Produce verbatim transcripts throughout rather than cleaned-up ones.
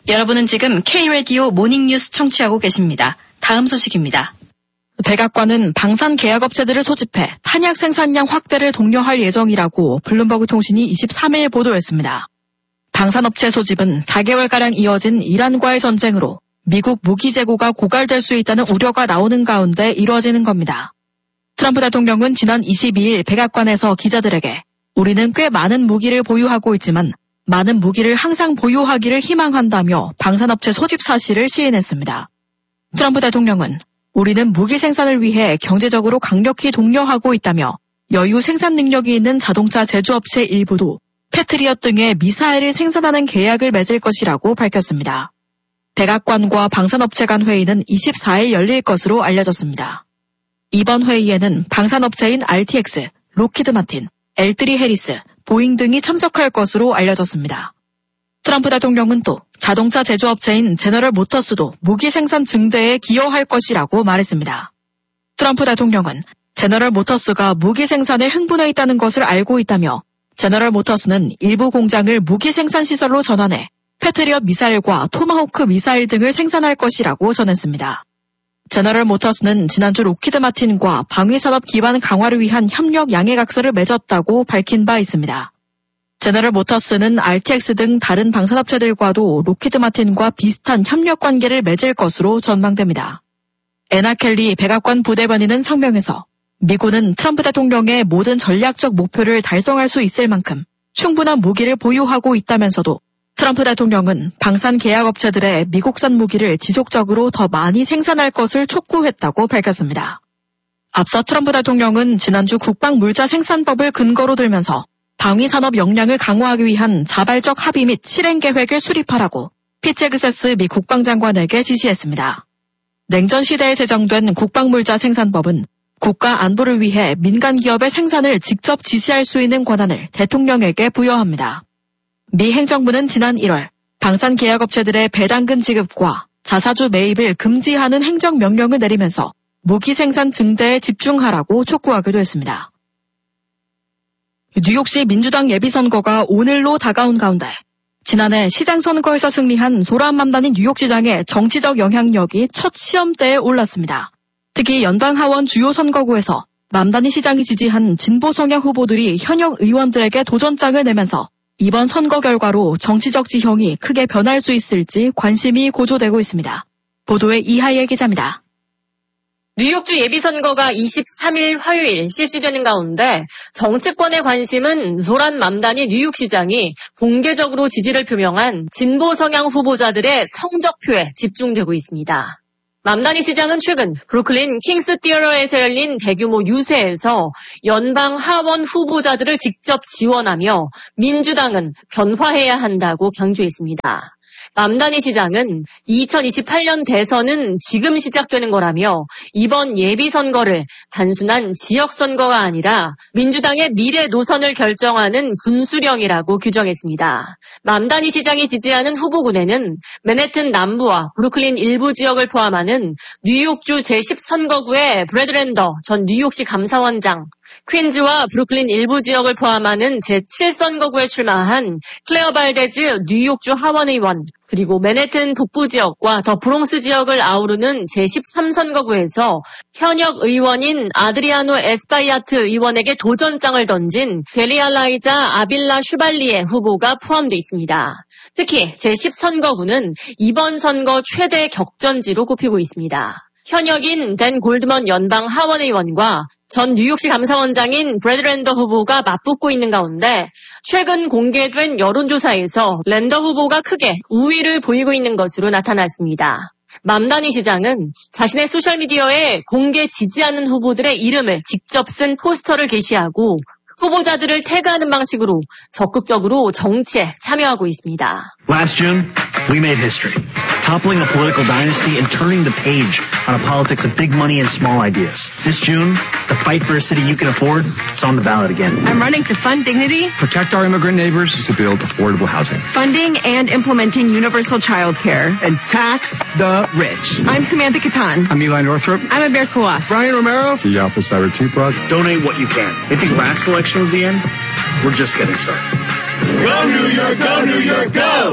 여러분은 지금 K-라디오 모닝뉴스 청취하고 계십니다. 다음 소식입니다. 백악관은 방산 계약업체들을 소집해 탄약 생산량 확대를 독려할 예정이라고 블룸버그 통신이 이십삼 일 보도했습니다. 방산업체 소집은 사 개월가량 이어진 이란과의 전쟁으로 미국 무기 재고가 고갈될 수 있다는 우려가 나오는 가운데 이루어지는 겁니다. 트럼프 대통령은 지난 이십이 일 백악관에서 기자들에게 우리는 꽤 많은 무기를 보유하고 있지만 많은 무기를 항상 보유하기를 희망한다며 방산업체 소집 사실을 시인했습니다. 트럼프 대통령은 우리는 무기 생산을 위해 경제적으로 강력히 독려하고 있다며 여유 생산 능력이 있는 자동차 제조업체 일부도 패트리엇 등의 미사일을 생산하는 계약을 맺을 것이라고 밝혔습니다. 백악관과 방산업체 간 회의는 이십사 일 열릴 것으로 알려졌습니다. 이번 회의에는 방산업체인 알티엑스, 로키드 마틴, 엘쓰리 해리스, 보잉 등이 참석할 것으로 알려졌습니다. 트럼프 대통령은 또 자동차 제조업체인 제너럴 모터스도 무기 생산 증대에 기여할 것이라고 말했습니다. 트럼프 대통령은 제너럴 모터스가 무기 생산에 흥분해 있다는 것을 알고 있다며 제너럴 모터스는 일부 공장을 무기 생산 시설로 전환해 패트리엇 미사일과 토마호크 미사일 등을 생산할 것이라고 전했습니다. 제너럴 모터스는 지난주 로키드 마틴과 방위산업 기반 강화를 위한 협력 양해각서를 맺었다고 밝힌 바 있습니다. 제너럴 모터스는 알티엑스 등 다른 방산업체들과도 로키드 마틴과 비슷한 협력 관계를 맺을 것으로 전망됩니다. 애나 켈리 백악관 부대변인은 성명에서 미군은 트럼프 대통령의 모든 전략적 목표를 달성할 수 있을 만큼 충분한 무기를 보유하고 있다면서도 트럼프 대통령은 방산 계약업체들의 미국산 무기를 지속적으로 더 많이 생산할 것을 촉구했다고 밝혔습니다. 앞서 트럼프 대통령은 지난주 국방물자 생산법을 근거로 들면서 방위산업 역량을 강화하기 위한 자발적 합의 및 실행 계획을 수립하라고 피트 헥세스 미 국방장관에게 지시했습니다. 냉전 시대에 제정된 국방물자 생산법은 국가 안보를 위해 민간 기업의 생산을 직접 지시할 수 있는 권한을 대통령에게 부여합니다. 미 행정부는 지난 일월 방산 계약업체들의 배당금 지급과 자사주 매입을 금지하는 행정명령을 내리면서 무기 생산 증대에 집중하라고 촉구하기도 했습니다. 뉴욕시 민주당 예비선거가 오늘로 다가온 가운데 지난해 시장 선거에서 승리한 소란 맘다니 뉴욕시장의 정치적 영향력이 첫 시험대에 올랐습니다. 특히 연방하원 주요 선거구에서 맘다니 시장이 지지한 진보 성향 후보들이 현역 의원들에게 도전장을 내면서 이번 선거 결과로 정치적 지형이 크게 변할 수 있을지 관심이 고조되고 있습니다. 보도에 이하예 기자입니다. 뉴욕주 예비선거가 이십삼 일 화요일 실시되는 가운데 정치권의 관심은 소란 맘다니 뉴욕시장이 공개적으로 지지를 표명한 진보 성향 후보자들의 성적표에 집중되고 있습니다. 맘다니 시장은 최근 브루클린 킹스 티어터에서 열린 대규모 유세에서 연방 하원 후보자들을 직접 지원하며 민주당은 변화해야 한다고 강조했습니다. 맘다니 시장은 이천이십팔 년 대선은 지금 시작되는 거라며 이번 예비선거를 단순한 지역선거가 아니라 민주당의 미래 노선을 결정하는 분수령이라고 규정했습니다. 맘다니 시장이 지지하는 후보군에는 맨해튼 남부와 브루클린 일부 지역을 포함하는 뉴욕주 제십 선거구의 브래드 랜더 전 뉴욕시 감사원장, 퀸즈와 브루클린 일부 지역을 포함하는 제칠 선거구에 출마한 클레어 발데즈 뉴욕주 하원의원, 그리고 맨해튼 북부 지역과 더 브롱스 지역을 아우르는 제십삼 선거구에서 현역 의원인 아드리아노 에스파이아트 의원에게 도전장을 던진 델리알라이자 아빌라 슈발리에 후보가 포함되어 있습니다. 특히 제십 선거구는 이번 선거 최대 격전지로 꼽히고 있습니다. 현역인 댄 골드먼 연방 하원의원과 전 뉴욕시 감사원장인 브래드 랜더 후보가 맞붙고 있는 가운데 최근 공개된 여론조사에서 랜더 후보가 크게 우위를 보이고 있는 것으로 나타났습니다. 맘다니 시장은 자신의 소셜미디어에 공개 지지하는 후보들의 이름을 직접 쓴 포스터를 게시하고 후보자들을 태그하는 방식으로 적극적으로 정치에 참여하고 있습니다. Last June, we made history, toppling a political dynasty and turning the page on a politics of big money and small ideas. This June, the fight for a city you can afford is on the ballot again. I'm running to fund dignity, protect our immigrant neighbors, to build affordable housing, funding and implementing universal child care, and tax the rich. I'm Samantha Catan. I'm Eli Northrop. I'm Amir Kouaf. Brian Romero. The Alpha Cyber two Project. Donate what you can. If the last election was the end, we're just getting started. Go New York, go New York, go!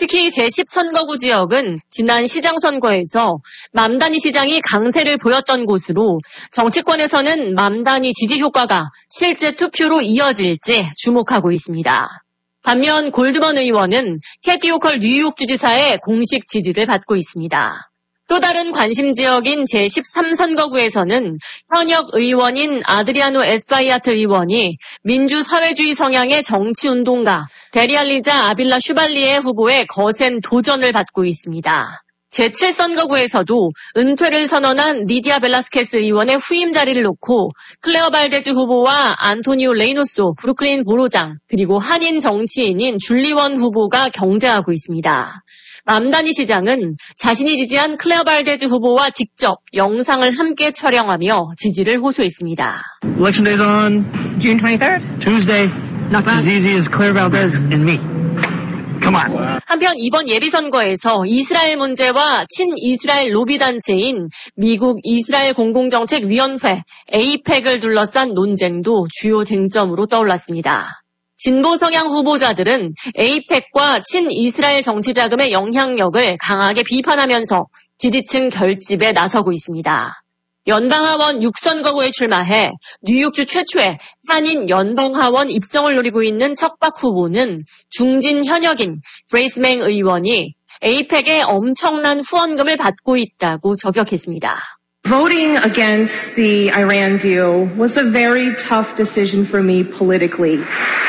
특히 제십 선거구 지역은 지난 시장 선거에서 맘다니 시장이 강세를 보였던 곳으로 정치권에서는 맘다니 지지 효과가 실제 투표로 이어질지 주목하고 있습니다. 반면 골드먼 의원은 캐티 호컬 뉴욕 주지사의 공식 지지를 받고 있습니다. 또 다른 관심 지역인 제십삼 선거구에서는 현역 의원인 아드리아노 에스파이아트 의원이 민주사회주의 성향의 정치운동가 데리알리자 아빌라 슈발리에 후보의 거센 도전을 받고 있습니다. 제칠 선거구에서도 은퇴를 선언한 리디아 벨라스케스 의원의 후임 자리를 놓고 클레어 발데즈 후보와 안토니오 레이노소 브루클린 보로장 그리고 한인 정치인인 줄리원 후보가 경쟁하고 있습니다. 맘다니 시장은 자신이 지지한 클레어 발데즈 후보와 직접 영상을 함께 촬영하며 지지를 호소했습니다. Election day's on June twenty-third? Tuesday. Not as easy as Claire Valdez and me. Come on. 한편 이번 예비선거에서 이스라엘 문제와 친이스라엘 로비단체인 미국 이스라엘 공공정책위원회 에이펙을 둘러싼 논쟁도 주요 쟁점으로 떠올랐습니다. 진보 성향 후보자들은 에이펙과 친이스라엘 정치자금의 영향력을 강하게 비판하면서 지지층 결집에 나서고 있습니다. 연방하원 육 선거구에 출마해 뉴욕주 최초의 한인 연방하원 입성을 노리고 있는 척박 후보는 중진 현역인 브레이스 맹 의원이 에이펙의 엄청난 후원금을 받고 있다고 저격했습니다. Voting against the Iran deal was a very tough decision for me politically.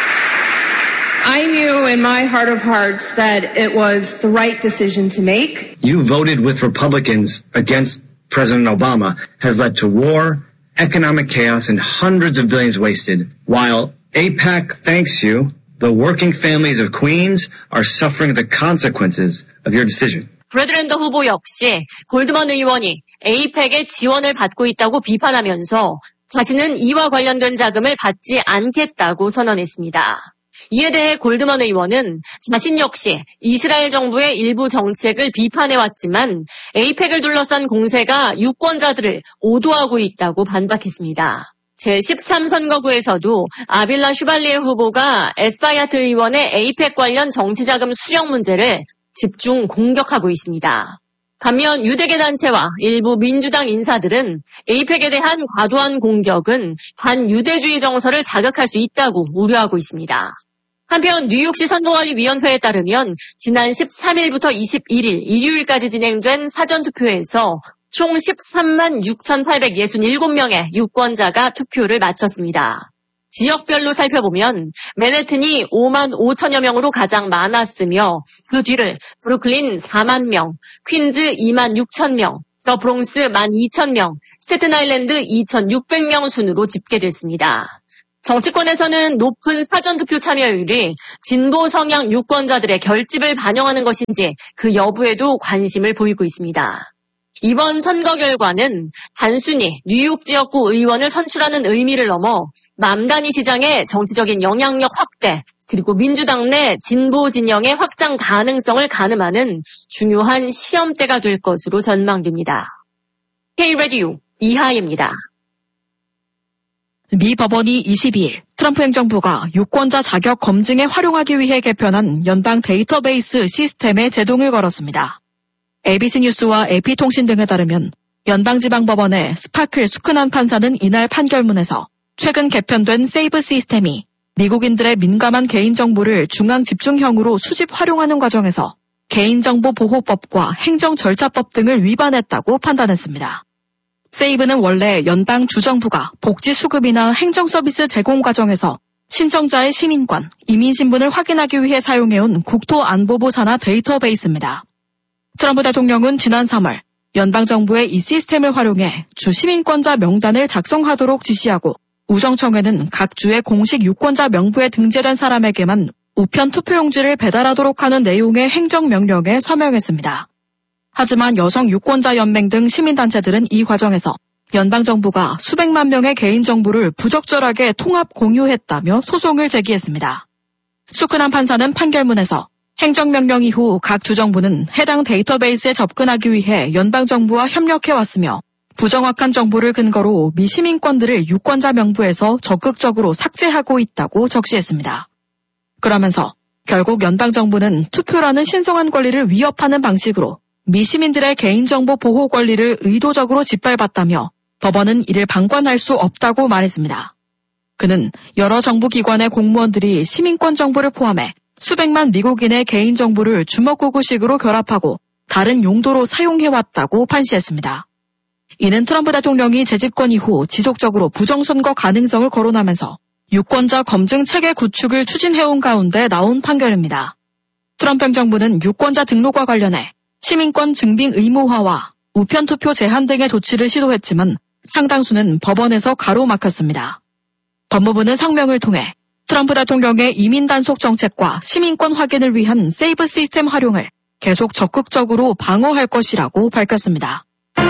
I knew in my heart of hearts that it was the right decision to make. You voted with Republicans against President Obama has led to war, economic chaos, and hundreds of billions wasted. While AIPAC thanks you, the working families of Queens are suffering the consequences of your decision. 브래드 랜더 후보 역시 골드먼 의원이 에이펙의 지원을 받고 있다고 비판하면서 자신은 이와 관련된 자금을 받지 않겠다고 선언했습니다. 이에 대해 골드먼 의원은 자신 역시 이스라엘 정부의 일부 정책을 비판해왔지만 에이펙을 둘러싼 공세가 유권자들을 오도하고 있다고 반박했습니다. 제십삼 선거구에서도 아빌라 슈발리에 후보가 에스파이아트 의원의 에이펙 관련 정치자금 수령 문제를 집중 공격하고 있습니다. 반면 유대계 단체와 일부 민주당 인사들은 에이펙에 대한 과도한 공격은 반유대주의 정서를 자극할 수 있다고 우려하고 있습니다. 한편 뉴욕시 선거관리위원회에 따르면 지난 십삼일부터 이십일일 일요일까지 진행된 사전투표에서 총 십삼만 육천팔백육십칠 명의 유권자가 투표를 마쳤습니다. 지역별로 살펴보면 맨해튼이 오만 오천여 명으로 가장 많았으며 그 뒤를 브루클린 사만 명, 퀸즈 이만 육천 명, 더 브롱스 만 이천 명, 스태튼-아일랜드 이천육백 명 순으로 집계됐습니다. 정치권에서는 높은 사전투표 참여율이 진보 성향 유권자들의 결집을 반영하는 것인지 그 여부에도 관심을 보이고 있습니다. 이번 선거 결과는 단순히 뉴욕 지역구 의원을 선출하는 의미를 넘어 맘다니 시장의 정치적인 영향력 확대 그리고 민주당 내 진보 진영의 확장 가능성을 가늠하는 중요한 시험대가 될 것으로 전망됩니다. K-라디오 이하예입니다. 미 법원이 이십이일 트럼프 행정부가 유권자 자격 검증에 활용하기 위해 개편한 연방 데이터베이스 시스템에 제동을 걸었습니다. 에이비씨 뉴스와 에이피통신 등에 따르면 연방지방법원의 스파클 수크난 판사는 이날 판결문에서 최근 개편된 세이브 시스템이 미국인들의 민감한 개인정보를 중앙집중형으로 수집 활용하는 과정에서 개인정보보호법과 행정절차법 등을 위반했다고 판단했습니다. 세이브는 원래 연방 주정부가 복지 수급이나 행정서비스 제공 과정에서 신청자의 시민권, 이민신분을 확인하기 위해 사용해온 국토안보부 산하 데이터베이스입니다. 트럼프 대통령은 지난 삼월 연방정부의 이 시스템을 활용해 주 시민권자 명단을 작성하도록 지시하고 우정청에는 각 주의 공식 유권자 명부에 등재된 사람에게만 우편 투표용지를 배달하도록 하는 내용의 행정명령에 서명했습니다. 하지만 여성 유권자 연맹 등 시민단체들은 이 과정에서 연방정부가 수백만 명의 개인정보를 부적절하게 통합 공유했다며 소송을 제기했습니다. 수크난 판사는 판결문에서 행정명령 이후 각 주정부는 해당 데이터베이스에 접근하기 위해 연방정부와 협력해왔으며 부정확한 정보를 근거로 미 시민권들을 유권자 명부에서 적극적으로 삭제하고 있다고 적시했습니다. 그러면서 결국 연방정부는 투표라는 신성한 권리를 위협하는 방식으로 미 시민들의 개인정보 보호 권리를 의도적으로 짓밟았다며 법원은 이를 방관할 수 없다고 말했습니다. 그는 여러 정부기관의 공무원들이 시민권 정보를 포함해 수백만 미국인의 개인정보를 주먹구구식으로 결합하고 다른 용도로 사용해왔다고 판시했습니다. 이는 트럼프 대통령이 재집권 이후 지속적으로 부정선거 가능성을 거론하면서 유권자 검증 체계 구축을 추진해온 가운데 나온 판결입니다. 트럼프 행정부는 유권자 등록과 관련해 시민권 증빙 의무화와 우편투표 제한 등의 조치를 시도했지만 상당수는 법원에서 가로막혔습니다. 법무부는 성명을 통해 트럼프 대통령의 이민 단속 정책과 시민권 확인을 위한 세이브 시스템 활용을 계속 적극적으로 방어할 것이라고 밝혔습니다.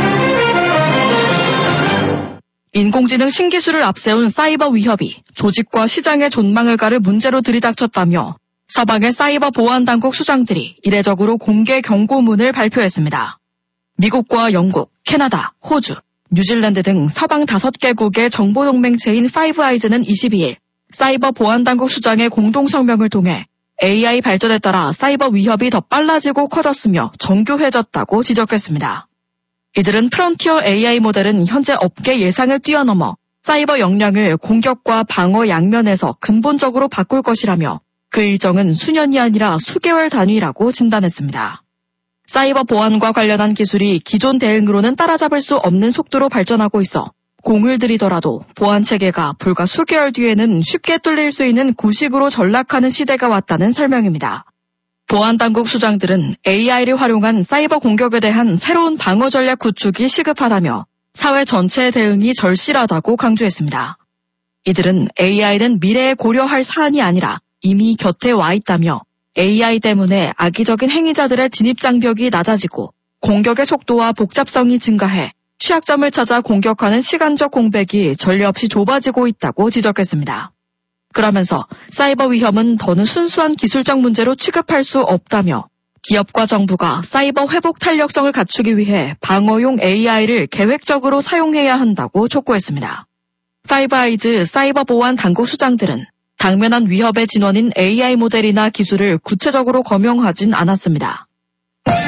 인공지능 신기술을 앞세운 사이버 위협이 조직과 시장의 존망을 가를 문제로 들이닥쳤다며 서방의 사이버 보안당국 수장들이 이례적으로 공개 경고문을 발표했습니다. 미국과 영국, 캐나다, 호주, 뉴질랜드 등 서방 다섯 개국의 정보동맹체인 파이브 아이즈는 이십이일 사이버 보안당국 수장의 공동성명을 통해 에이아이 발전에 따라 사이버 위협이 더 빨라지고 커졌으며 정교해졌다고 지적했습니다. 이들은 프론티어 에이아이 모델은 현재 업계 예상을 뛰어넘어 사이버 역량을 공격과 방어 양면에서 근본적으로 바꿀 것이라며 그 일정은 수년이 아니라 수개월 단위라고 진단했습니다. 사이버 보안과 관련한 기술이 기존 대응으로는 따라잡을 수 없는 속도로 발전하고 있어 공을 들이더라도 보안 체계가 불과 수개월 뒤에는 쉽게 뚫릴 수 있는 구식으로 전락하는 시대가 왔다는 설명입니다. 보안당국 수장들은 에이아이를 활용한 사이버 공격에 대한 새로운 방어 전략 구축이 시급하다며 사회 전체의 대응이 절실하다고 강조했습니다. 이들은 에이아이는 미래에 고려할 사안이 아니라 이미 곁에 와 있다며 에이아이 때문에 악의적인 행위자들의 진입 장벽이 낮아지고 공격의 속도와 복잡성이 증가해 취약점을 찾아 공격하는 시간적 공백이 전례 없이 좁아지고 있다고 지적했습니다. 그러면서 사이버 위험은 더는 순수한 기술적 문제로 취급할 수 없다며 기업과 정부가 사이버 회복 탄력성을 갖추기 위해 방어용 에이아이를 계획적으로 사용해야 한다고 촉구했습니다. 파이브 아이즈 사이버 보안 당국 수장들은 당면한 위협의 진원인 에이아이 모델이나 기술을 구체적으로 거명하진 않았습니다.